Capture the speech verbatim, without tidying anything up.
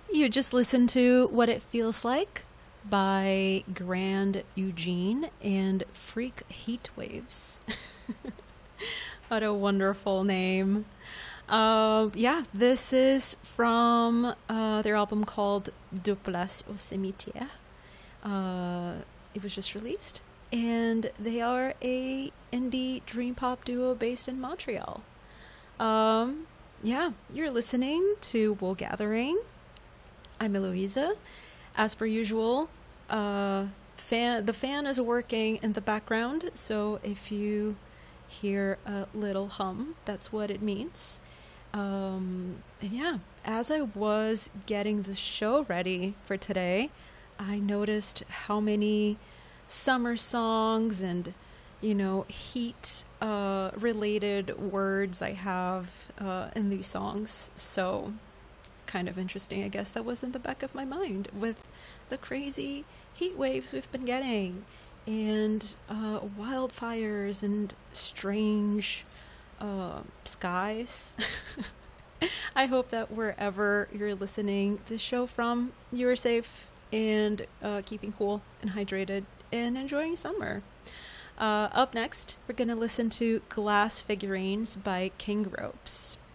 You just listened to What It Feels Like by Grand Eugene and Freak Heat Waves. What a wonderful name. Uh, yeah, this is from uh, their album called De Place au Cimetière. Uh, it was just released. And they are a indie dream pop duo based in Montreal. Um, yeah, you're listening to Wool Gathering. I'm Eloisa. As per usual, uh, fan the fan is working in the background, so if you hear a little hum, that's what it means. Um, and yeah, as I was getting the show ready for today, I noticed how many summer songs and, you know, heat uh, related words I have uh, in these songs. So kind of interesting, I guess, that was in the back of my mind with the crazy heat waves we've been getting and uh, wildfires and strange uh, skies. I hope that wherever you're listening this show from, you are safe and uh, keeping cool and hydrated and enjoying summer. Uh, up next, we're going to listen to Glass Figurines by King Ropes.